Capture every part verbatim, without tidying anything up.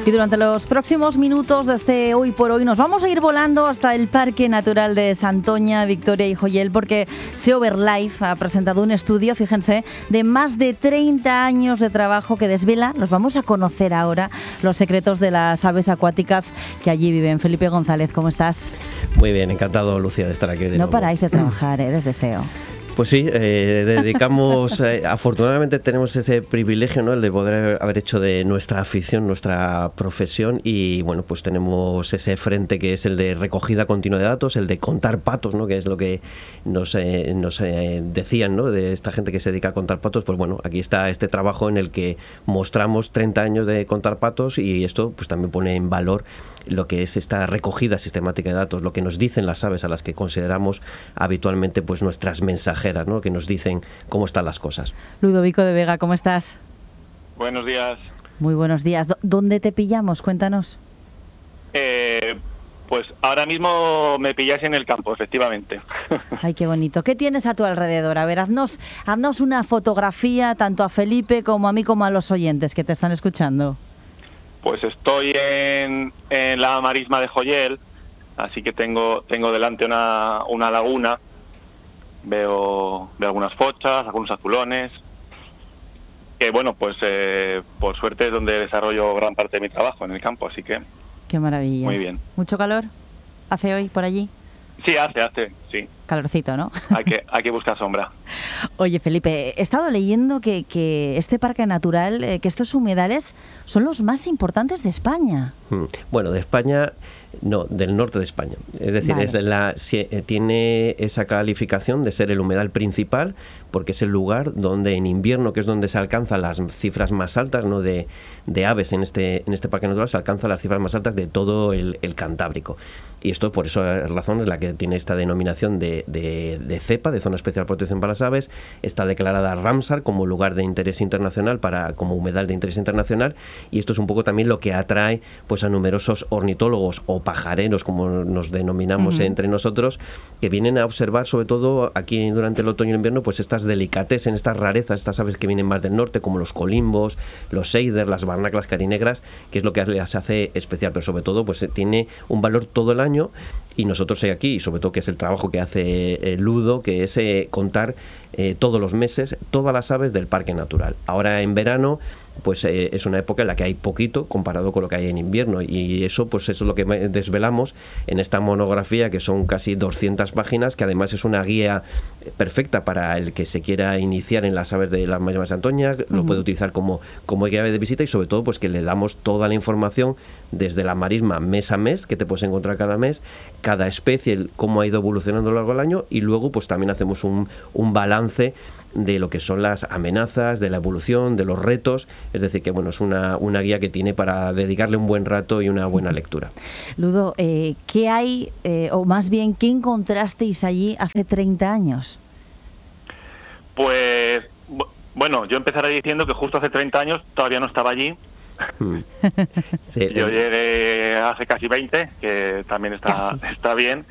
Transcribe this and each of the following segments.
Y durante los próximos minutos de este Hoy por Hoy nos vamos a ir volando hasta el Parque Natural de Santoña, Victoria y Joyel, porque Seoverlife ha presentado un estudio, fíjense, de más de treinta años de trabajo que desvela, los vamos a conocer ahora, los secretos de las aves acuáticas que allí viven. Felipe González, ¿cómo estás? Muy bien, encantado, Lucía, de estar aquí de No nuevo. paráis de trabajar, ¿eh? Desde SEO. Pues sí, eh, dedicamos, eh, afortunadamente tenemos ese privilegio, ¿no? El de poder haber hecho de nuestra afición, nuestra profesión, y bueno, pues tenemos ese frente que es el de recogida continua de datos, el de contar patos, ¿no? Que es lo que nos, eh, nos eh, decían, ¿no? De esta gente que se dedica a contar patos. Pues bueno, aquí está este trabajo en el que mostramos treinta años de contar patos, y esto pues también pone en valor lo que es esta recogida sistemática de datos, lo que nos dicen las aves a las que consideramos habitualmente pues nuestras mensajeras, ¿no? Que nos dicen cómo están las cosas. Ludovico de Vega, ¿cómo estás? Buenos días. Muy buenos días. ¿Dónde te pillamos? Cuéntanos. Eh, pues ahora mismo me pilláis en el campo, efectivamente. Ay, qué bonito. ¿Qué tienes a tu alrededor? A ver, haznos, haznos una fotografía tanto a Felipe como a mí como a los oyentes que te están escuchando. Pues estoy en, en la marisma de Joyel, así que tengo tengo delante una, una laguna. Veo, veo algunas fochas, algunos azulones, que bueno, pues eh, por suerte es donde desarrollo gran parte de mi trabajo, en el campo, así que... Qué maravilla. Muy bien. ¿Mucho calor hace hoy por allí? Sí, hace, hace, sí. Calorcito, ¿no? Hay que, hay que buscar sombra. Oye, Felipe, he estado leyendo que, que este parque natural, eh, que estos humedales son los más importantes de España. Bueno, de España, no, del norte de España. Es decir, Vale. es la, si, tiene esa calificación de ser el humedal principal, porque es el lugar donde en invierno, que es donde se alcanzan las cifras más altas, ¿no? de, de aves en este, en este parque natural, se alcanzan las cifras más altas de todo el, el Cantábrico. Y esto, por esa razón, es la que tiene esta denominación de, de, de CEPA, de Zona Especial de Protección para las Aves. Está declarada Ramsar como lugar de interés internacional, para como humedal de interés internacional, y esto es un poco también lo que atrae pues a numerosos ornitólogos o pajareros, como nos denominamos uh-huh. entre nosotros, que vienen a observar, sobre todo aquí durante el otoño y el invierno, pues estas delicatessen, estas rarezas, estas aves que vienen más del norte, como los colimbos, los seiders, las barnaclas carinegras, que es lo que las hace especial, pero sobre todo pues tiene un valor todo el año. Y nosotros aquí, y sobre todo que es el trabajo que hace eh, Ludo, que es eh, contar eh, todos los meses todas las aves del parque natural. Ahora en verano pues eh, es una época en la que hay poquito comparado con lo que hay en invierno, y eso pues eso es lo que desvelamos en esta monografía, que son casi doscientas páginas, que además es una guía perfecta para el que se quiera iniciar en las aves de la marisma de Santoña. Lo uh-huh. puede utilizar como, como guía de visita, y sobre todo pues que le damos toda la información desde la marisma mes a mes, que te puedes encontrar cada mes, cada especie, cómo ha ido evolucionando a lo largo del año, y luego pues también hacemos un, un balance de lo que son las amenazas, de la evolución, de los retos. Es decir, que bueno, es una, una guía que tiene para dedicarle un buen rato y una buena lectura. Ludo, eh, ¿qué hay, eh, o más bien, qué encontrasteis allí hace treinta años? Pues, bueno, yo empezaré diciendo que justo hace treinta años todavía no estaba allí. Hmm. Sí, yo llegué hace casi veinte, que también está, está bien.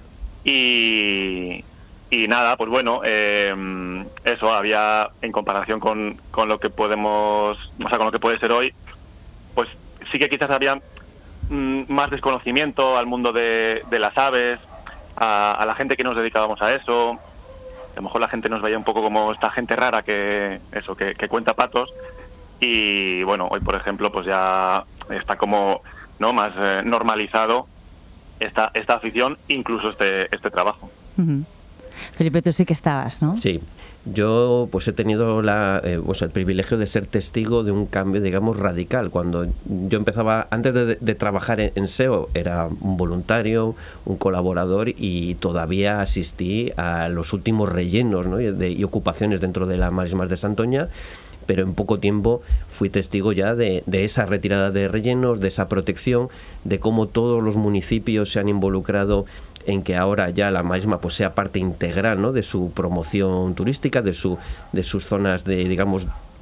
Y... Y nada, pues bueno, eh, eso había, en comparación con, con lo que podemos, o sea, con lo que puede ser hoy, pues sí que quizás había mm, más desconocimiento al mundo de, de las aves, a, a la gente que nos dedicábamos a eso. A lo mejor la gente nos veía un poco como esta gente rara que, eso, que, que cuenta patos. Y bueno, hoy por ejemplo, pues ya está como, ¿no?, más eh, normalizado esta, esta afición, incluso este, este trabajo. Uh-huh. Felipe, tú sí que estabas, ¿no? Sí, yo pues he tenido la, eh, pues, el privilegio de ser testigo de un cambio, digamos, radical. Cuando yo empezaba, antes de, de trabajar en, en SEO, era un voluntario, un colaborador, y todavía asistí a los últimos rellenos, ¿no?, y, de, y ocupaciones dentro de las marismas de Santoña. Pero en poco tiempo fui testigo ya de, de esa retirada de rellenos, de esa protección, de cómo todos los municipios se han involucrado en que ahora ya la marisma pues sea parte integral, ¿no?, de su promoción turística, de su de sus zonas de, digamos,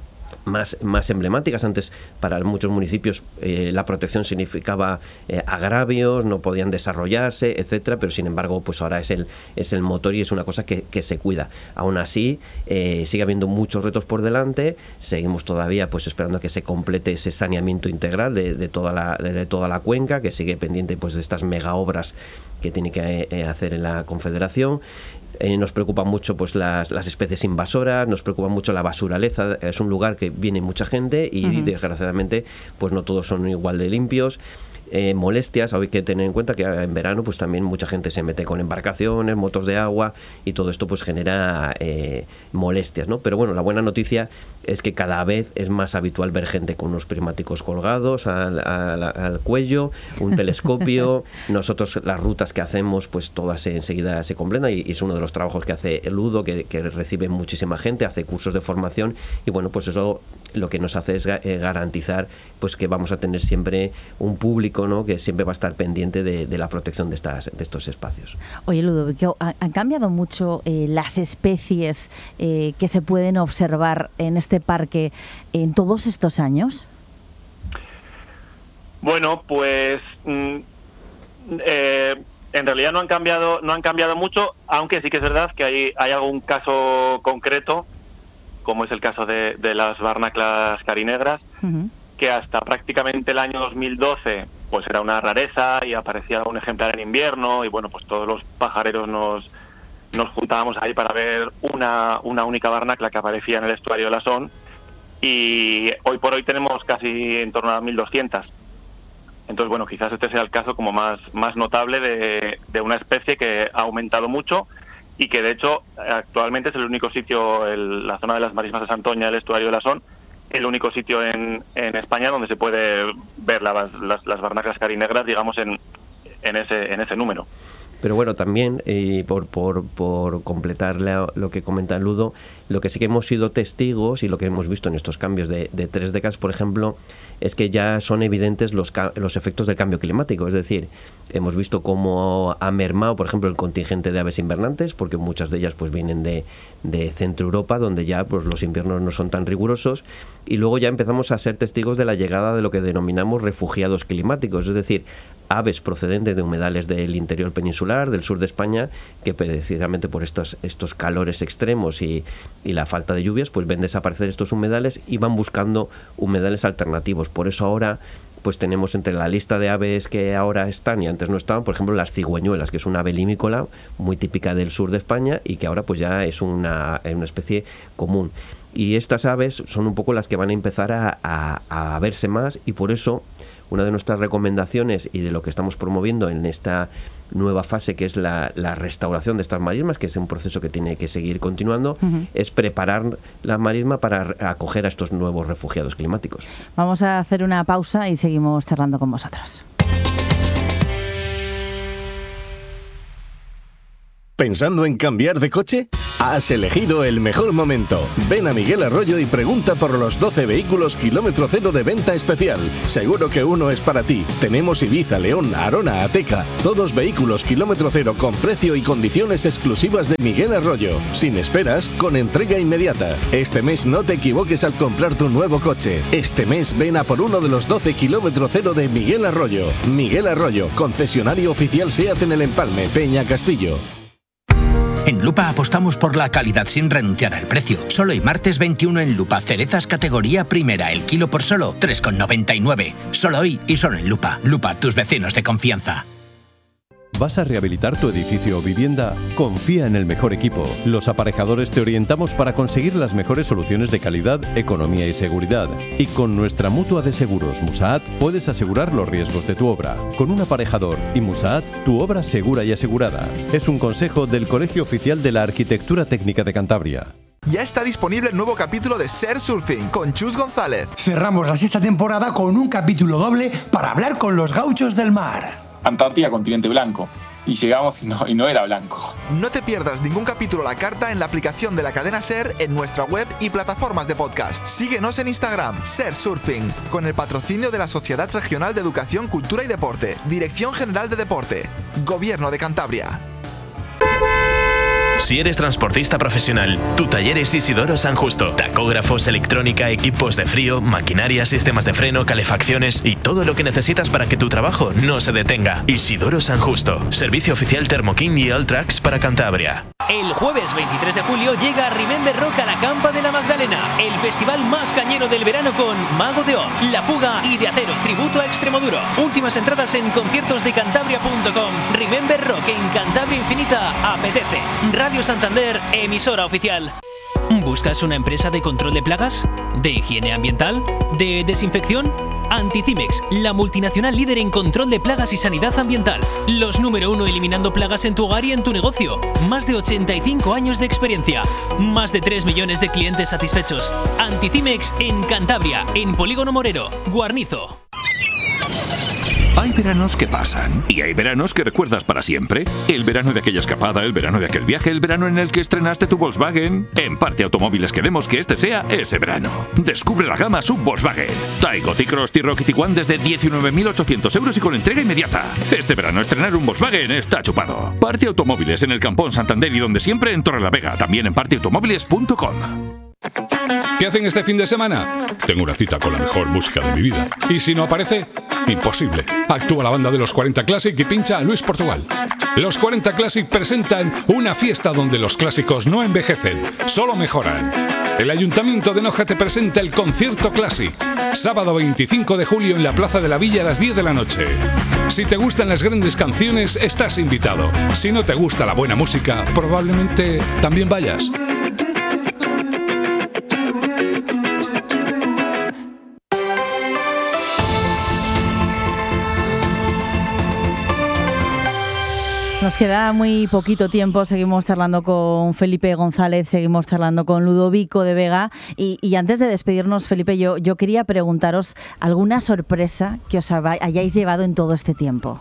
Más, más emblemáticas. Antes para muchos municipios eh, la protección significaba eh, agravios, no podían desarrollarse, etcétera, pero sin embargo pues ahora es el, es el motor y es una cosa que, que se cuida. Aún así eh, sigue habiendo muchos retos por delante, seguimos todavía pues esperando a que se complete ese saneamiento integral de, de, toda, la, de, de toda la cuenca, que sigue pendiente pues de estas mega obras que tiene que eh, hacer en la Confederación. Eh, nos preocupan mucho pues las, las especies invasoras, nos preocupa mucho la basuraleza. Es un lugar que viene mucha gente y uh-huh. desgraciadamente pues no todos son igual de limpios. Eh, molestias, hay que tener en cuenta que en verano pues también mucha gente se mete con embarcaciones, motos de agua y todo esto pues genera eh, molestias, ¿no? Pero bueno, la buena noticia es que cada vez es más habitual ver gente con unos prismáticos colgados al, al, al cuello, un telescopio. Nosotros las rutas que hacemos pues todas enseguida se completan y, y es uno de los trabajos que hace el Ludo, que, que recibe muchísima gente, hace cursos de formación y bueno, pues eso lo que nos hace es eh, garantizar pues que vamos a tener siempre un público, ¿no?, que siempre va a estar pendiente de, de la protección de estas de estos espacios. Oye, Ludovico, ¿han cambiado mucho eh, las especies eh, que se pueden observar en este parque en todos estos años? Bueno, pues mm, eh, en realidad no han cambiado no han cambiado mucho, aunque sí que es verdad que hay, hay algún caso concreto, como es el caso de, de las barnaclas carinegras, uh-huh. que hasta prácticamente el año dos mil doce pues era una rareza y aparecía un ejemplar en invierno y bueno, pues todos los pajareros nos, nos juntábamos ahí para ver una, una única barnacla que aparecía en el estuario de la Son y hoy por hoy tenemos casi en torno a mil doscientas. Entonces, bueno, quizás este sea el caso como más, más notable de, de una especie que ha aumentado mucho y que de hecho actualmente es el único sitio, el, la zona de las marismas de Santoña, el estuario de la Son, el único sitio en, en España donde se puede ver las, las, las barnaclas carinegras, digamos, en, en, ese, en ese número. Pero bueno, también, eh, por, por, por completar la, lo que comenta Ludo, lo que sí que hemos sido testigos y lo que hemos visto en estos cambios de, de tres décadas, por ejemplo, es que ya son evidentes los, los efectos del cambio climático. Es decir, hemos visto cómo ha mermado, por ejemplo, el contingente de aves invernantes, porque muchas de ellas pues vienen de, de Centro Europa, donde ya pues los inviernos no son tan rigurosos, y luego ya empezamos a ser testigos de la llegada de lo que denominamos refugiados climáticos, es decir, aves procedentes de humedales del interior peninsular, del sur de España, que precisamente por estos, estos calores extremos y, y la falta de lluvias, pues ven desaparecer estos humedales y van buscando humedales alternativos. Por eso ahora pues tenemos entre la lista de aves que ahora están y antes no estaban, por ejemplo, las cigüeñuelas, que es una ave limícola muy típica del sur de España y que ahora pues ya es una, una especie común. Y estas aves son un poco las que van a empezar a, a, a verse más y por eso una de nuestras recomendaciones y de lo que estamos promoviendo en esta nueva fase, que es la, la restauración de estas marismas, que es un proceso que tiene que seguir continuando, uh-huh. es preparar la marisma para acoger a estos nuevos refugiados climáticos. Vamos a hacer una pausa y seguimos charlando con vosotros. ¿Pensando en cambiar de coche? Has elegido el mejor momento. Ven a Miguel Arroyo y pregunta por los doce vehículos kilómetro cero de venta especial. Seguro que uno es para ti. Tenemos Ibiza, León, Arona, Ateca. Todos vehículos kilómetro cero con precio y condiciones exclusivas de Miguel Arroyo. Sin esperas, con entrega inmediata. Este mes no te equivoques al comprar tu nuevo coche. Este mes ven a por uno de los doce kilómetro cero de Miguel Arroyo. Miguel Arroyo, concesionario oficial SEAT en el Empalme, Peña Castillo. En Lupa apostamos por la calidad sin renunciar al precio. Solo hoy martes veintiuno en Lupa, cerezas categoría primera, el kilo por solo tres con noventa y nueve. Solo hoy y solo en Lupa. Lupa, tus vecinos de confianza. ¿Vas a rehabilitar tu edificio o vivienda? Confía en el mejor equipo. Los aparejadores te orientamos para conseguir las mejores soluciones de calidad, economía y seguridad. Y con nuestra mutua de seguros Musaat puedes asegurar los riesgos de tu obra. Con un aparejador y Musaat, tu obra segura y asegurada. Es un consejo del Colegio Oficial de la Arquitectura Técnica de Cantabria. Ya está disponible el nuevo capítulo de Ser Surfing con Chus González. Cerramos la sexta temporada con un capítulo doble para hablar con los gauchos del mar. Antártida, continente blanco. Y llegamos y no, y no era blanco. No te pierdas ningún capítulo a la carta en la aplicación de la cadena SER, en nuestra web y plataformas de podcast. Síguenos en Instagram, Ser Surfing, con el patrocinio de la Sociedad Regional de Educación, Cultura y Deporte, Dirección General de Deporte, Gobierno de Cantabria. Si eres transportista profesional, tu taller es Isidoro San Justo. Tacógrafos, electrónica, equipos de frío, maquinaria, sistemas de freno, calefacciones y todo lo que necesitas para que tu trabajo no se detenga. Isidoro San Justo. Servicio oficial Thermoking y Alltrax para Cantabria. El jueves veintitrés de julio llega Remember Rock a la Campa de la Magdalena, el festival más cañero del verano con Mago de Oz, La Fuga y De Acero, tributo a Extremoduro. Últimas entradas en conciertos de cantabria punto com. Remember Rock en Cantabria Infinita apetece. Radio Santander, emisora oficial. ¿Buscas una empresa de control de plagas? ¿De higiene ambiental? ¿De desinfección? Anticimex, la multinacional líder en control de plagas y sanidad ambiental. Los número uno eliminando plagas en tu hogar y en tu negocio. Más de ochenta y cinco años de experiencia. Más de tres millones de clientes satisfechos. Anticimex en Cantabria, en Polígono Morero, Guarnizo. Hay veranos que pasan y hay veranos que recuerdas para siempre. El verano de aquella escapada, el verano de aquel viaje, el verano en el que estrenaste tu Volkswagen. En Parte Automóviles queremos que este sea ese verano. Descubre la gama sub Volkswagen. Taigo, T-Cross, T-Roc y Tiguan desde diecinueve mil ochocientos euros y con entrega inmediata. Este verano estrenar un Volkswagen está chupado. Parte Automóviles en el Campón Santander y donde siempre en Torrelavega. También en parte automóviles punto com. ¿Qué hacen este fin de semana? Tengo una cita con la mejor música de mi vida. Y si no aparece, imposible. Actúa la banda de los cuarenta Classic y pincha a Luis Portugal. Los cuarenta Classic presentan una fiesta donde los clásicos no envejecen, solo mejoran. El Ayuntamiento de Noja te presenta el Concierto Classic. Sábado veinticinco de julio en la Plaza de la Villa a las diez de la noche. Si te gustan las grandes canciones, estás invitado. Si no te gusta la buena música, probablemente también vayas. Nos queda muy poquito tiempo, seguimos charlando con Felipe González, seguimos charlando con Ludovico de Vega y, y antes de despedirnos, Felipe, yo, yo quería preguntaros alguna sorpresa que os hayáis llevado en todo este tiempo.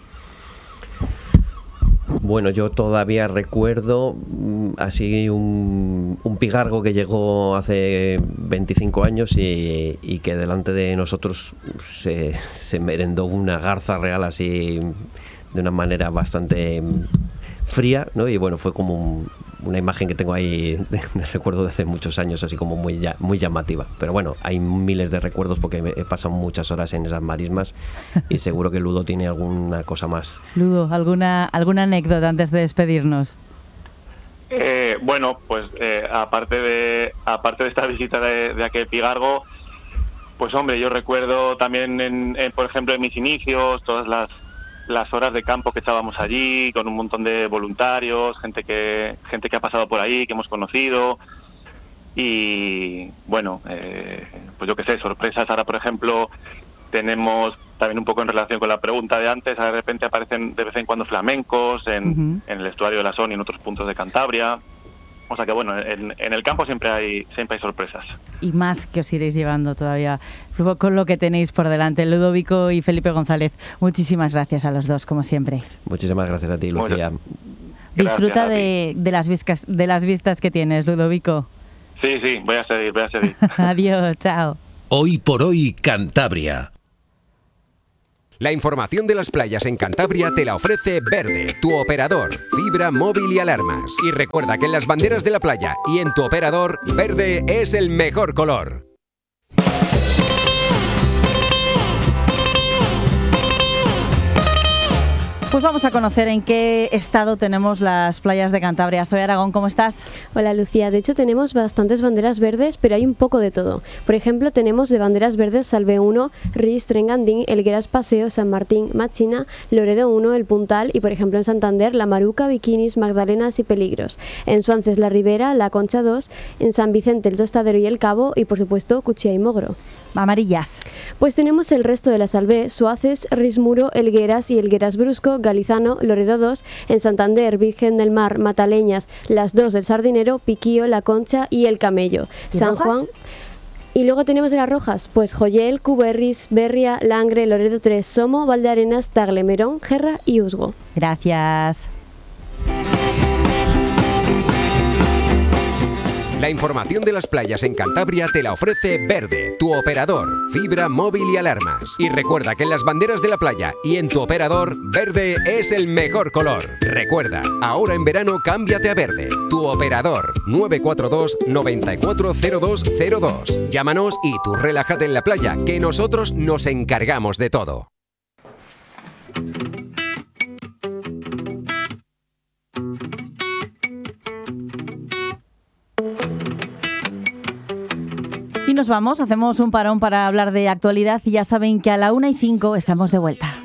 Bueno, yo todavía recuerdo así un, un pigargo que llegó hace veinticinco años y, y que delante de nosotros se, se merendó una garza real así de una manera bastante fría, ¿no? Y bueno, fue como un, una imagen que tengo ahí de, de recuerdo de hace muchos años, así como muy, muy llamativa. Pero bueno, hay miles de recuerdos porque he pasado muchas horas en esas marismas y seguro que Ludo tiene alguna cosa más. Ludo, ¿alguna, alguna anécdota antes de despedirnos? Eh, bueno, pues eh, aparte de aparte de esta visita de, de aquel pigargo, pues hombre, yo recuerdo también, en, en, por ejemplo, en mis inicios, todas las las horas de campo que echábamos allí, con un montón de voluntarios, gente que gente que ha pasado por ahí, que hemos conocido. Y bueno, eh, pues yo qué sé, sorpresas. Ahora, por ejemplo, tenemos también un poco en relación con la pregunta de antes, de repente aparecen de vez en cuando flamencos en, uh-huh. en el estuario de la Son y en otros puntos de Cantabria. O sea que bueno, en, en el campo siempre hay siempre hay sorpresas. Y más que os iréis llevando todavía con lo que tenéis por delante. Ludovico y Felipe González, muchísimas gracias a los dos, como siempre. Muchísimas gracias a ti, Lucía. Disfruta de, de, las vistas, de las vistas que tienes, Ludovico. Sí, sí, voy a seguir, voy a seguir. Adiós, chao. Hoy por hoy, Cantabria. La información de las playas en Cantabria te la ofrece Verde, tu operador, fibra, móvil y alarmas. Y recuerda que en las banderas de la playa y en tu operador, verde es el mejor color. Pues vamos a conocer en qué estado tenemos las playas de Cantabria. Zoe Aragón, ¿cómo estás? Hola Lucía, de hecho tenemos bastantes banderas verdes, pero hay un poco de todo. Por ejemplo, tenemos de banderas verdes Salve uno, Ris, Trengandín, Elgueras Paseo, San Martín, Machina, Loredo uno, El Puntal y por ejemplo en Santander, La Maruca, Bikinis, Magdalenas y Peligros. En Suances, La Ribera, La Concha dos, en San Vicente, El Tostadero y El Cabo y por supuesto Cuchilla y Mogro. Amarillas. Pues tenemos el resto de la Salvé, Suaces, Rismuro, Elgueras y Elgueras Brusco, Galizano, Loredo dos, en Santander, Virgen del Mar, Mataleñas, Las dos del Sardinero, Piquío, La Concha y El Camello. San Rojas? Juan. Y luego tenemos de las rojas, pues Joyel, Cuberris, Berria, Langre, Loredo tres, Somo, Valdearenas, Tagle, Merón, Gerra y Usgo. Gracias. La información de las playas en Cantabria te la ofrece Verde, tu operador, fibra, móvil y alarmas. Y recuerda que en las banderas de la playa y en tu operador, verde es el mejor color. Recuerda, ahora en verano cámbiate a Verde, tu operador. nueve cuatro dos, noventa y cuatro cero dos cero dos. Llámanos y tú relájate en la playa, que nosotros nos encargamos de todo. Y nos vamos, hacemos un parón para hablar de actualidad y ya saben que a la una y cinco estamos de vuelta.